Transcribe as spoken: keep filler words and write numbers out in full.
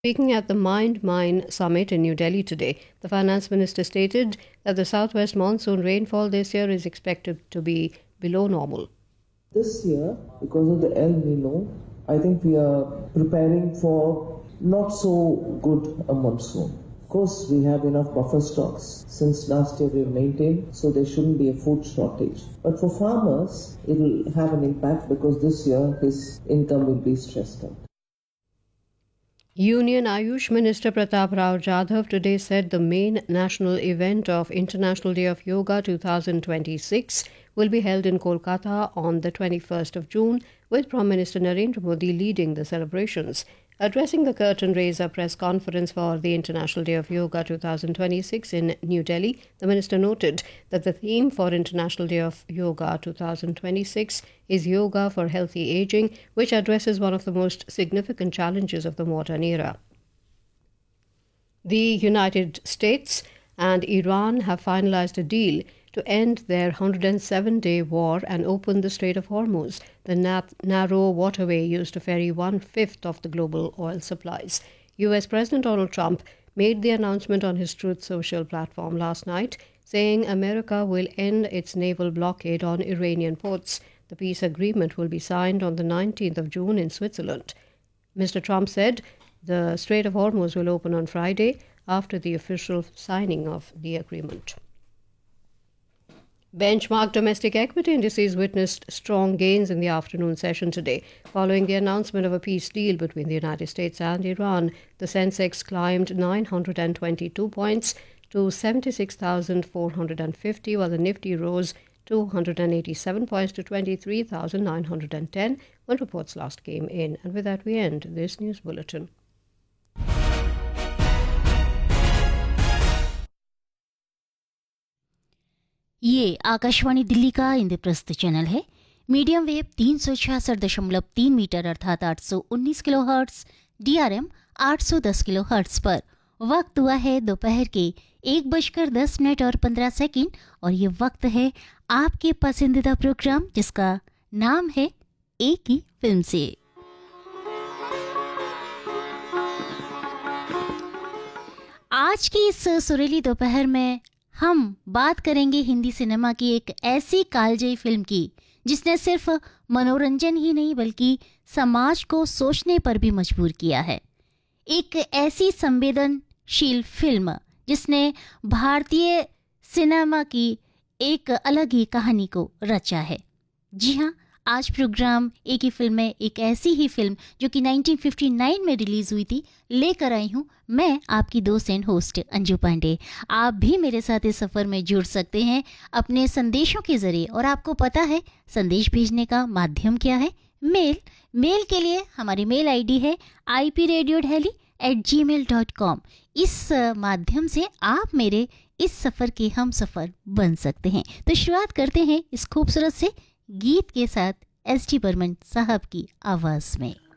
Speaking at the Mind Mine Summit in New Delhi today, the finance minister stated that the southwest monsoon rainfall this year is expected to be below normal. This year, because of the El Nino, I think we are preparing for not so good a monsoon. Of course, we have enough buffer stocks. Since last year we have maintained, so there shouldn't be a food shortage. But for farmers, it will have an impact because this year his income will be stressed out. Union Ayush Minister Pratap Rao Jadhav today said the main national event of International Day of Yoga twenty twenty-six will be held in Kolkata on the twenty-first of June, with Prime Minister Narendra Modi leading the celebrations. Addressing the curtain raiser press conference for the International Day of Yoga twenty twenty-six in New Delhi, the minister noted that the theme for International Day of Yoga twenty twenty-six is Yoga for Healthy Aging, which addresses one of the most significant challenges of the modern era. The United States and Iran have finalized a deal to end their one hundred seven day war and open the Strait of Hormuz, the nat- narrow waterway used to ferry one-fifth of the global oil supplies. U S President Donald Trump made the announcement on his Truth Social platform last night, saying America will end its naval blockade on Iranian ports. The peace agreement will be signed on the nineteenth of June in Switzerland. Mister Trump said the Strait of Hormuz will open on Friday after the official signing of the agreement. Benchmark domestic equity indices witnessed strong gains in the afternoon session today. Following the announcement of a peace deal between the United States and Iran, the Sensex climbed nine hundred twenty-two points to seventy-six thousand four hundred fifty, while the Nifty rose two hundred eighty-seven points to twenty-three thousand nine hundred ten when reports last came in. And with that, we end this news bulletin. ये आकाशवाणी दिल्ली का Indraprastha channel है। Medium wave तीन सौ छियासठ दशमलव तीन metre अर्थात आठ सौ उन्नीस किलो हर्ट्स, डीआरएम आठ सौ दस किलो हर्ट्स पर वक्त हुआ है दोपहर के एक बजकर दस मिनट और पंद्रह सेकंड और ये वक्त है आपके पसंदीदा प्रोग्राम जिसका नाम है एक ही फिल्म से। आज की इस सुरीली दोपहर में हम बात करेंगे हिंदी सिनेमा की एक ऐसी कालजयी फिल्म की जिसने सिर्फ मनोरंजन ही नहीं बल्कि समाज को सोचने पर भी मजबूर किया है। एक ऐसी संवेदनशील फिल्म जिसने भारतीय सिनेमा की एक अलग ही कहानी को रचा है। जी हाँ, आज प्रोग्राम एक ही फिल्म में एक ऐसी ही फिल्म जो कि उन्नीस सौ उनसठ में रिलीज हुई थी लेकर आई हूँ मैं, आपकी दोस्त एंड होस्ट अंजू पांडे। आप भी मेरे साथ इस सफ़र में जुड़ सकते हैं अपने संदेशों के ज़रिए और आपको पता है संदेश भेजने का माध्यम क्या है? मेल। मेल के लिए हमारी मेल आईडी है I P radio Delhi eight ji mail dot com. इस माध्यम से आप मेरे इस सफ़र के हम सफ़र बन सकते हैं। तो शुरुआत करते हैं इस खूबसूरत से गीत के साथ एस टी बर्मन साहब की आवाज़ में।